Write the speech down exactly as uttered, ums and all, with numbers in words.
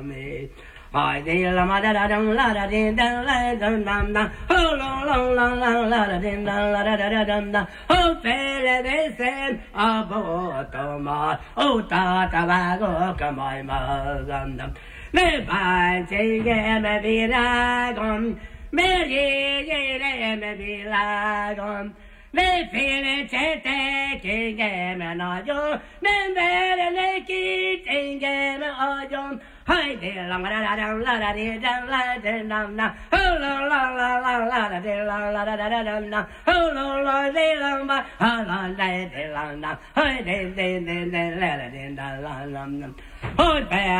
Hi, de la ma da da dum la da din da la dum dum dum. Oh la la la la la da din da la da da da dum dum. Oh fele de sen abotoma. Oh ta ta va go kamai ma dum dum. Me ba che me bi la gom. Me ye ye re me bi la gom. Me fele che te che me na yo. Me vere le ki che me a yo. Hi, de la la la la la la de da la de na na. Oh la la la la la la de la la da da da da na. Oh la la de la ma. Ha la la de la na. Hi de de de de la la de da la la na. Oh